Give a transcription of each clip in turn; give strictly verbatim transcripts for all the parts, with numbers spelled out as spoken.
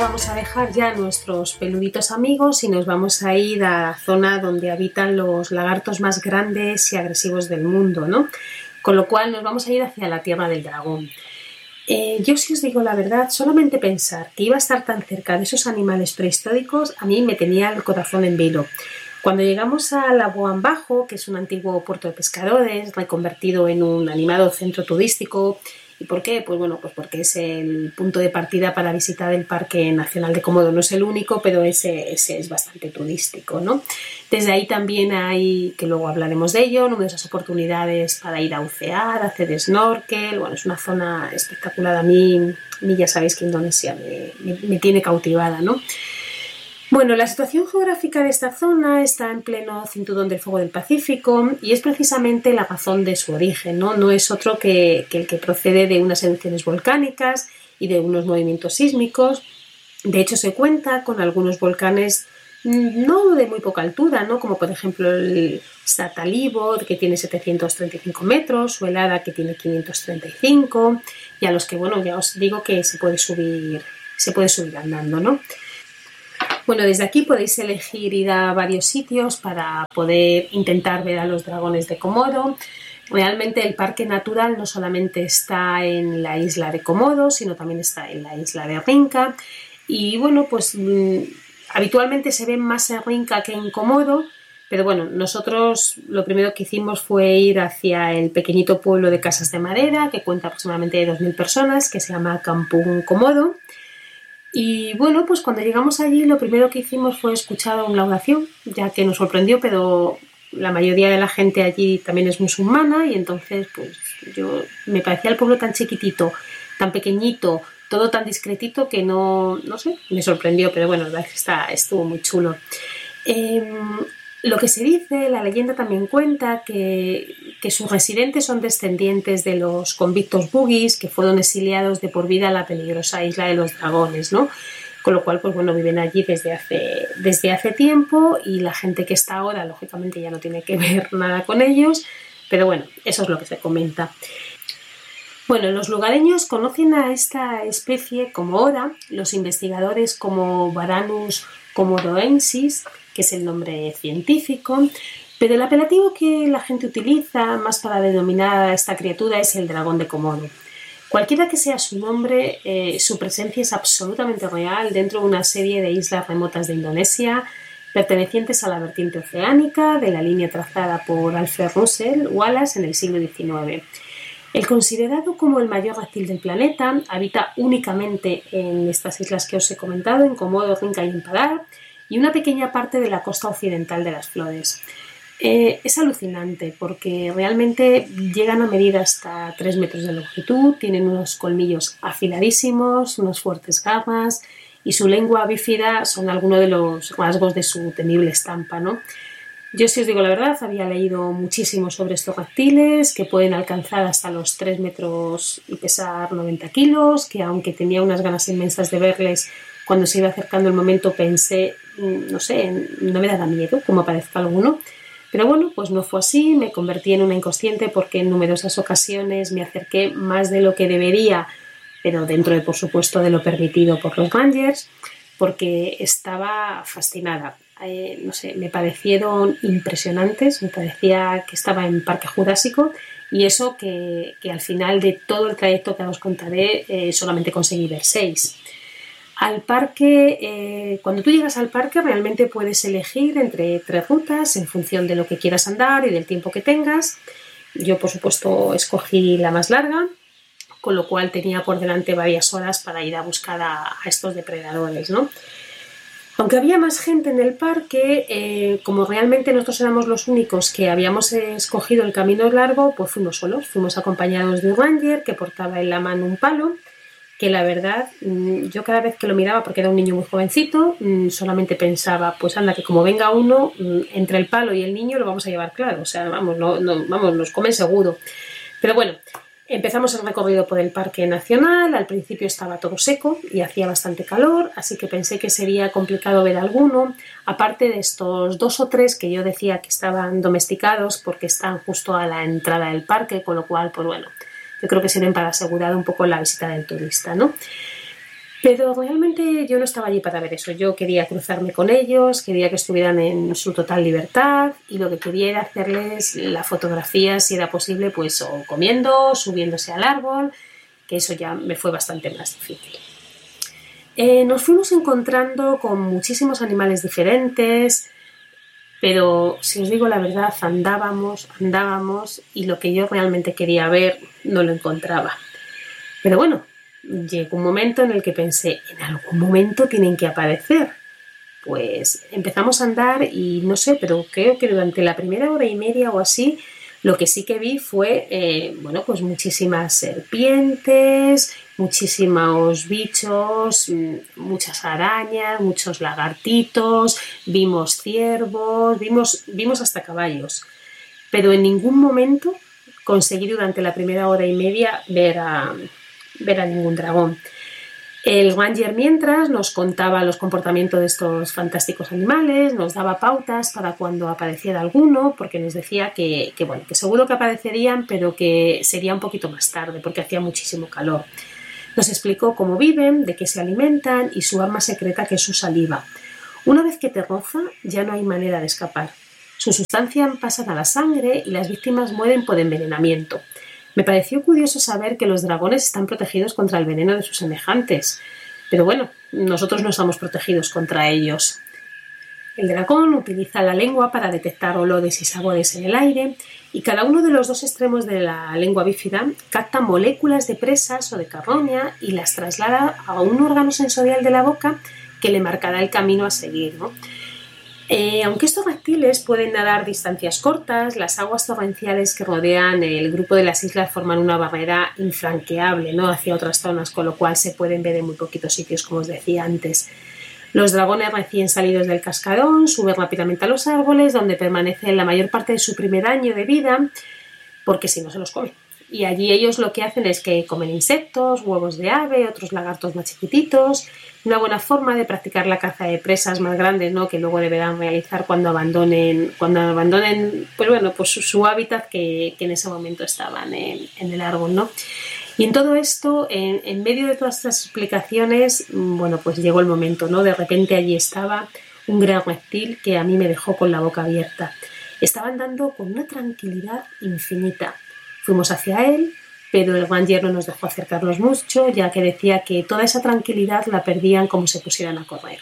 vamos a dejar ya nuestros peluditos amigos y nos vamos a ir a la zona donde habitan los lagartos más grandes y agresivos del mundo, ¿no? Con lo cual nos vamos a ir hacia la Tierra del Dragón. Eh, yo, si os digo la verdad, solamente pensar que iba a estar tan cerca de esos animales prehistóricos a mí me tenía el corazón en vilo. Cuando llegamos a Labuan Bajo, que es un antiguo puerto de pescadores reconvertido en un animado centro turístico. ¿Y por qué? Pues bueno, pues porque es el punto de partida para visitar el Parque Nacional de Komodo. No es el único, pero ese, ese es bastante turístico, ¿no? Desde ahí también hay, que luego hablaremos de ello, numerosas oportunidades para ir a bucear, hacer snorkel. Bueno, es una zona espectacular. A mí, a mí ya sabéis que Indonesia me, me, me tiene cautivada, ¿no? Bueno, la situación geográfica de esta zona está en pleno cinturón del fuego del Pacífico y es precisamente la razón de su origen, ¿no? No es otro que, que el que procede de unas erupciones volcánicas y de unos movimientos sísmicos. De hecho, se cuenta con algunos volcanes no de muy poca altura, ¿no? Como por ejemplo el Satalibor, que tiene setecientos treinta y cinco metros, o el Ara, que tiene quinientos treinta y cinco, y a los que, bueno, ya os digo que se puede subir, se puede subir andando, ¿no? Bueno, desde aquí podéis elegir ir a varios sitios para poder intentar ver a los dragones de Komodo. Realmente el parque natural no solamente está en la isla de Komodo, sino también está en la isla de Rinca. Y bueno, pues mmm, habitualmente se ven más en Rinca que en Komodo, pero bueno, nosotros lo primero que hicimos fue ir hacia el pequeñito pueblo de casas de madera, que cuenta aproximadamente dos mil personas, que se llama Kampung Komodo. Y bueno, pues cuando llegamos allí lo primero que hicimos fue escuchar una oración, ya que nos sorprendió, pero la mayoría de la gente allí también es musulmana y entonces pues yo me parecía el pueblo tan chiquitito, tan pequeñito, todo tan discretito que no, no sé, me sorprendió, pero bueno, la verdad es que está, estuvo muy chulo. Eh, Lo que se dice, la leyenda también cuenta que, que sus residentes son descendientes de los convictos bugis que fueron exiliados de por vida a la peligrosa isla de los dragones, ¿no? Con lo cual, pues bueno, viven allí desde hace, desde hace tiempo y la gente que está ahora, lógicamente, ya no tiene que ver nada con ellos, pero bueno, eso es lo que se comenta. Bueno, los lugareños conocen a esta especie como Ora, los investigadores como Varanus komodoensis, que es el nombre científico, pero el apelativo que la gente utiliza más para denominar a esta criatura es el dragón de Komodo. Cualquiera que sea su nombre, eh, su presencia es absolutamente real dentro de una serie de islas remotas de Indonesia, pertenecientes a la vertiente oceánica de la línea trazada por Alfred Russel Wallace en el siglo diecinueve. El considerado como el mayor reptil del planeta habita únicamente en estas islas que os he comentado, en Komodo, Rinca y en Padar, y una pequeña parte de la costa occidental de las Flores. Eh, es alucinante porque realmente llegan a medir hasta tres metros de longitud, tienen unos colmillos afiladísimos, unas fuertes garras y su lengua bífida son algunos de los rasgos de su temible estampa, ¿no? Yo, si os digo la verdad, había leído muchísimo sobre estos reptiles que pueden alcanzar hasta los tres metros y pesar noventa kilos, que aunque tenía unas ganas inmensas de verles, cuando se iba acercando el momento pensé, no sé, no me daba miedo, como aparezca alguno. Pero bueno, pues no fue así, me convertí en una inconsciente porque en numerosas ocasiones me acerqué más de lo que debería, pero dentro de, por supuesto, de lo permitido por los rangers, porque estaba fascinada. Eh, no sé, me parecieron impresionantes, me parecía que estaba en Parque Jurásico y eso que, que al final de todo el trayecto que os contaré eh, solamente conseguí ver seis. Al parque, eh, cuando tú llegas al parque realmente puedes elegir entre tres rutas en función de lo que quieras andar y del tiempo que tengas. Yo, por supuesto, escogí la más larga, con lo cual tenía por delante varias horas para ir a buscar a, a estos depredadores, ¿no? Aunque había más gente en el parque, eh, como realmente nosotros éramos los únicos que habíamos escogido el camino largo, pues fuimos solos, fuimos acompañados de un ranger que portaba en la mano un palo, que la verdad, yo cada vez que lo miraba, porque era un niño muy jovencito, solamente pensaba, pues anda, que como venga uno, entre el palo y el niño lo vamos a llevar claro, o sea, vamos, no, no, vamos, nos comen seguro. Pero bueno, empezamos el recorrido por el Parque Nacional, al principio estaba todo seco y hacía bastante calor, así que pensé que sería complicado ver alguno, aparte de estos dos o tres que yo decía que estaban domesticados porque están justo a la entrada del parque, con lo cual, pues bueno, yo creo que sirven para asegurar un poco la visita del turista, ¿no? Pero realmente yo no estaba allí para ver eso. Yo quería cruzarme con ellos, quería que estuvieran en su total libertad y lo que quería era hacerles la fotografía, si era posible, pues o comiendo, subiéndose al árbol, que eso ya me fue bastante más difícil. Eh, nos fuimos encontrando con muchísimos animales diferentes, pero si os digo la verdad, andábamos, andábamos y lo que yo realmente quería ver no lo encontraba. Pero bueno, llegó un momento en el que pensé, en algún momento tienen que aparecer. Pues empezamos a andar y no sé, pero creo que durante la primera hora y media o así, lo que sí que vi fue, eh, bueno, pues muchísimas serpientes, muchísimos bichos, muchas arañas, muchos lagartitos, vimos ciervos, vimos, vimos hasta caballos. Pero en ningún momento conseguí durante la primera hora y media ver a... ver a ningún dragón. El ranger mientras nos contaba los comportamientos de estos fantásticos animales, nos daba pautas para cuando apareciera alguno, porque nos decía que, que, bueno, que seguro que aparecerían, pero que sería un poquito más tarde, porque hacía muchísimo calor. Nos explicó cómo viven, de qué se alimentan y su arma secreta, que es su saliva. Una vez que te roza, ya no hay manera de escapar. Su sustancia pasa a la sangre y las víctimas mueren por envenenamiento. Me pareció curioso saber que los dragones están protegidos contra el veneno de sus semejantes, pero bueno, nosotros no estamos protegidos contra ellos. El dragón utiliza la lengua para detectar olores y sabores en el aire y cada uno de los dos extremos de la lengua bífida capta moléculas de presas o de carroña y las traslada a un órgano sensorial de la boca que le marcará el camino a seguir, ¿no? Eh, aunque estos reptiles pueden nadar distancias cortas, las aguas torrenciales que rodean el grupo de las islas forman una barrera infranqueable, ¿no?, hacia otras zonas, con lo cual se pueden ver en muy poquitos sitios, como os decía antes. Los dragones recién salidos del cascarón suben rápidamente a los árboles, donde permanecen la mayor parte de su primer año de vida, porque si no se los comen. Y allí ellos lo que hacen es que comen insectos, huevos de ave, otros lagartos más chiquititos. Una buena forma de practicar la caza de presas más grandes, ¿no?, que luego deberán realizar cuando abandonen, cuando abandonen pues bueno, pues su, su hábitat que, que en ese momento estaban en, en el árbol, ¿no? Y en todo esto, en, en medio de todas estas explicaciones, bueno, pues llegó el momento, ¿no? De repente allí estaba un gran reptil que a mí me dejó con la boca abierta. Estaba andando con una tranquilidad infinita. Fuimos hacia él, pero el ranger no nos dejó acercarnos mucho, ya que decía que toda esa tranquilidad la perdían como se pusieran a correr.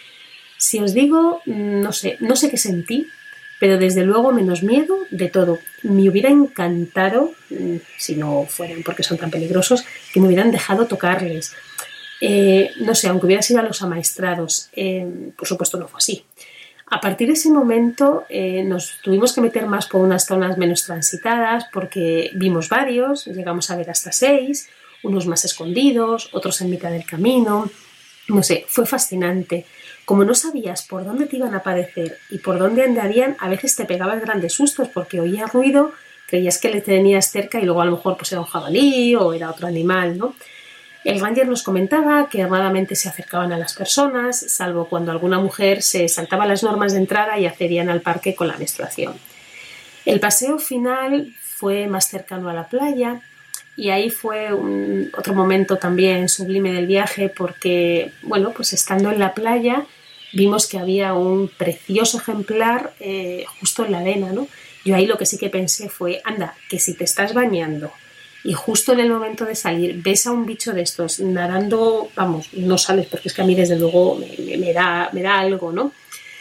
Si os digo, no sé, no sé qué sentí, pero desde luego menos miedo de todo. Me hubiera encantado, si no fueran porque son tan peligrosos, que me hubieran dejado tocarles. Eh, no sé, aunque hubiera sido a los amaestrados. Eh, por supuesto no fue así. A partir de ese momento eh, nos tuvimos que meter más por unas zonas menos transitadas porque vimos varios, llegamos a ver hasta seis, unos más escondidos, otros en mitad del camino. No sé, fue fascinante. Como no sabías por dónde te iban a aparecer y por dónde andarían, a veces te pegabas grandes sustos porque oías ruido, creías que le tenías cerca y luego a lo mejor pues era un jabalí o era otro animal, ¿no? El ranger nos comentaba que raramente se acercaban a las personas, salvo cuando alguna mujer se saltaba las normas de entrada y accedían al parque con la menstruación. El paseo final fue más cercano a la playa y ahí fue un, otro momento también sublime del viaje porque, bueno, pues estando en la playa vimos que había un precioso ejemplar eh, justo en la arena, ¿no? Yo ahí lo que sí que pensé fue, anda, que si te estás bañando y justo en el momento de salir ves a un bicho de estos nadando, vamos, no sales porque es que a mí desde luego me, me, da, me da algo, ¿no?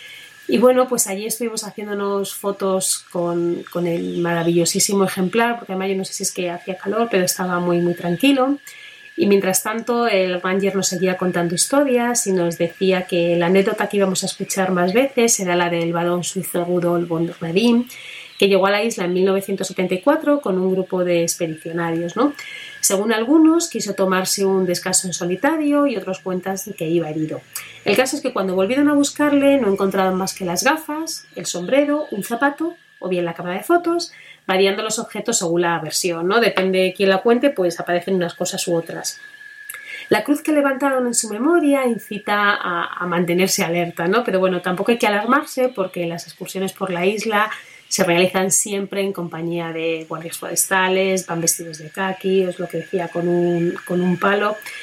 Y bueno, pues allí estuvimos haciéndonos fotos con, con el maravillosísimo ejemplar, porque además yo no sé si es que hacía calor, pero estaba muy, muy tranquilo. Y mientras tanto el ranger nos seguía contando historias y nos decía que la anécdota que íbamos a escuchar más veces era la del varón suizo Rudolf von Redin, que llegó a la isla en mil novecientos setenta y cuatro con un grupo de expedicionarios, ¿no? Según algunos, quiso tomarse un descanso en solitario y otros cuentan que iba herido. El caso es que cuando volvieron a buscarle no encontraron más que las gafas, el sombrero, un zapato o bien la cámara de fotos, variando los objetos según la versión, ¿no? Depende de quién la cuente, pues aparecen unas cosas u otras. La cruz que levantaron en su memoria incita a, a mantenerse alerta, ¿no? Pero bueno, tampoco hay que alarmarse porque las excursiones por la isla se realizan siempre en compañía de guardias forestales, van vestidos de caqui, es lo que decía, con un, con un palo.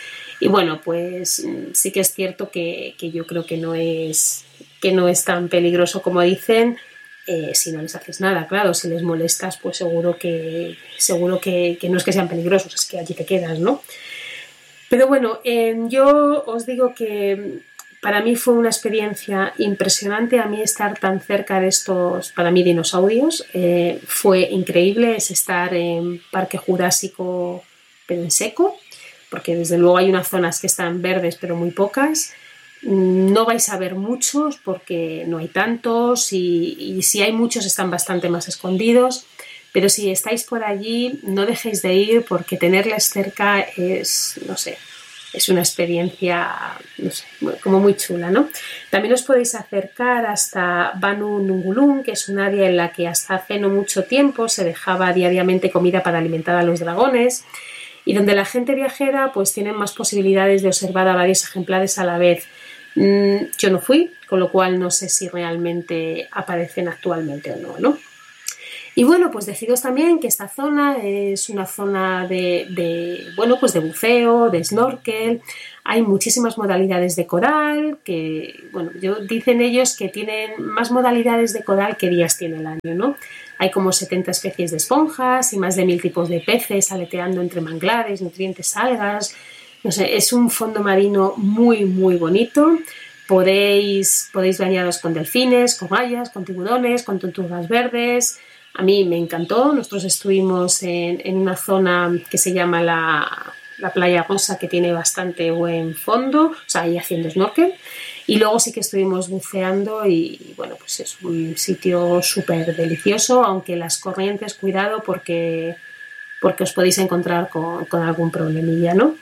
Y bueno, pues sí que es cierto que, que yo creo que no es, que no es tan peligroso como dicen, eh, si no les haces nada, claro, si les molestas, pues seguro que, seguro que, que no es que sean peligrosos, es que allí te quedas, ¿no? Pero bueno, eh, yo os digo que para mí fue una experiencia impresionante. A mí estar tan cerca de estos, para mí, dinosaurios, eh, fue increíble. Es estar en Parque Jurásico, pero en seco, porque desde luego hay unas zonas que están verdes, pero muy pocas. No vais a ver muchos porque no hay tantos y, y si hay muchos están bastante más escondidos. Pero si estáis por allí, no dejéis de ir porque tenerles cerca es, no sé, es una experiencia, no sé, como muy chula, ¿no? También os podéis acercar hasta Banu Nungulun, que es un área en la que hasta hace no mucho tiempo se dejaba diariamente comida para alimentar a los dragones y donde la gente viajera pues tiene más posibilidades de observar a varios ejemplares a la vez. Yo no fui, con lo cual no sé si realmente aparecen actualmente o no, ¿no? Y bueno, pues deciros también que esta zona es una zona de, de, bueno, pues de buceo, de snorkel. Hay muchísimas modalidades de coral, que, bueno, yo, dicen ellos que tienen más modalidades de coral que días tiene el año, ¿no? Hay como setenta especies de esponjas y más de mil tipos de peces aleteando entre manglares, nutrientes, algas. No sé, es un fondo marino muy, muy bonito. Podéis, podéis bañaros con delfines, con bayas, con tiburones, con tortugas verdes. A mí me encantó. Nosotros estuvimos en, en una zona que se llama la, la Playa Rosa, que tiene bastante buen fondo, o sea, ahí haciendo snorkel. Y luego sí que estuvimos buceando y, bueno, pues es un sitio súper delicioso, aunque las corrientes, cuidado, porque, porque os podéis encontrar con, con algún problemilla, ¿no?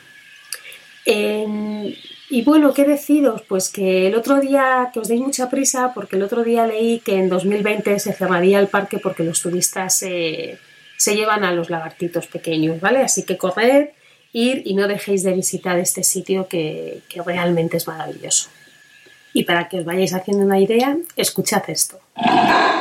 Eh, y bueno, ¿qué deciros? Pues que el otro día, que os deis mucha prisa, porque el otro día leí que en dos mil veinte se cerraría el parque porque los turistas eh, se llevan a los lagartitos pequeños, ¿vale? Así que corred, ir y no dejéis de visitar este sitio que, que realmente es maravilloso. Y para que os vayáis haciendo una idea, escuchad esto.